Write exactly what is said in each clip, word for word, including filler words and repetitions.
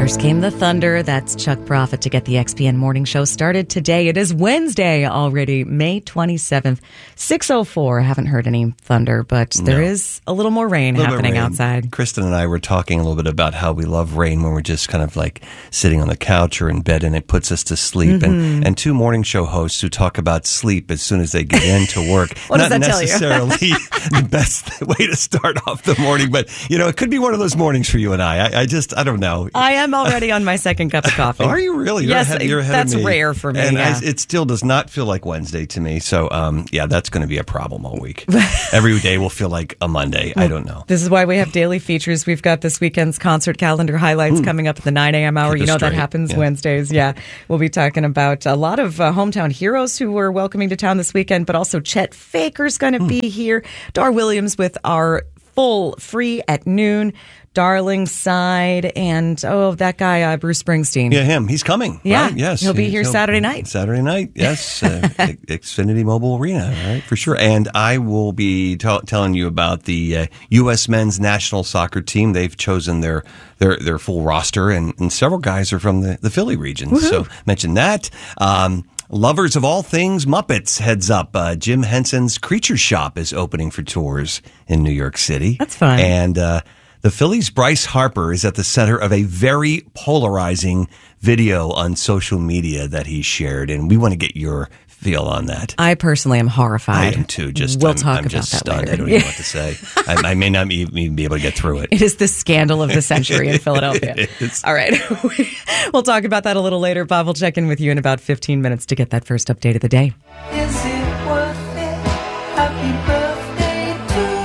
First came the thunder. That's Chuck Prophet to get the X P N Morning Show started today. It is Wednesday already, May twenty-seventh, six oh four. I haven't heard any thunder, but there no. is a little more rain happening rain. outside. Kristen and I were talking a little bit about how we love rain when we're just kind of like sitting on the couch or in bed and it puts us to sleep. Mm-hmm. And, and two morning show hosts who talk about sleep as soon as they get into work. What Not does that necessarily tell you? the best way to start off the morning, but you know, it could be one of those mornings for you and I. I, I just, I don't know. I am already on my second cup of coffee. Are you really? You're yes, ahead, you're ahead that's of me. rare for me. And yeah. I, it still does not feel like Wednesday to me. So, um, yeah, that's going to be a problem all week. Every day will feel like a Monday. I don't know. This is why we have daily features. We've got this weekend's concert calendar highlights mm. coming up at the nine a.m. hour. Keep you know straight. that happens yeah. Wednesdays. Yeah, we'll be talking about a lot of uh, hometown heroes who we're welcoming to town this weekend, but also Chet Faker's going to mm. be here. Dar Williams with our full free at noon. Darling Side, and oh, that guy, uh, Bruce Springsteen. Yeah, him. He's coming. Yeah, right? Yes. He'll be here he'll, Saturday night. Saturday night, yes. uh, Xfinity Mobile Arena, right, for sure. And I will be t- telling you about the uh, U S men's national soccer team. They've chosen their their, their full roster, and, and several guys are from the, the Philly region. Woo-hoo. So mention that. Um, Lovers of all things Muppets, heads up. Uh, Jim Henson's Creature Shop is opening for tours in New York City. That's fun. And uh, the Phillies' Bryce Harper is at the center of a very polarizing video on social media that he shared, and we want to get your feel on that. I personally am horrified. I am too. Just we'll I'm, talk I'm about just that stunned. later. I don't even know what to say. I, I may not even be able to get through it. It is the scandal of the century in Philadelphia. All right. We'll talk about that a little later. Bob will check in with you in about fifteen minutes to get that first update of the day. Is it worth it? Happy birthday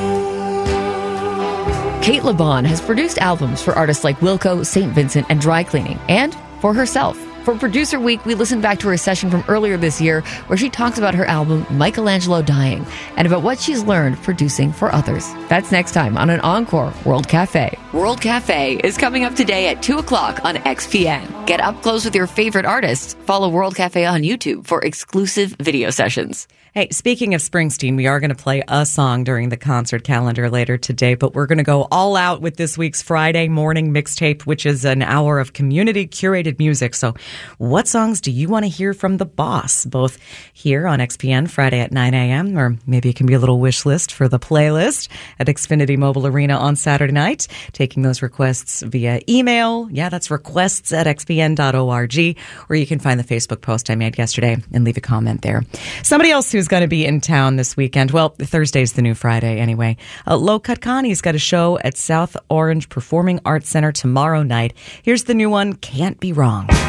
to Kate LeBon has produced albums for artists like Wilco, Saint Vincent, and Dry Cleaning, and for herself. For Producer Week, we listened back to her session from earlier this year where she talks about her album, Michelangelo Dying, and about what she's learned producing for others. That's next time on an Encore World Cafe. World Cafe is coming up today at two o'clock on X P N. Get up close with your favorite artists. Follow World Cafe on YouTube for exclusive video sessions. Hey, speaking of Springsteen, we are going to play a song during the concert calendar later today, but we're going to go all out with this week's Friday morning mixtape, which is an hour of community curated music. So what songs do you want to hear from the boss, both here on X P N Friday at nine a.m., or maybe it can be a little wish list for the playlist at Xfinity Mobile Arena on Saturday night, taking those requests via email. Yeah, that's requests at x p n dot org, or you can find the Facebook post I made yesterday and leave a comment there. Somebody else who's going to be in town this weekend. Well, Thursday's the new Friday anyway. Uh, Lo Katkani's got a show at South Orange Performing Arts Center tomorrow night. Here's the new one, Can't Be Wrong.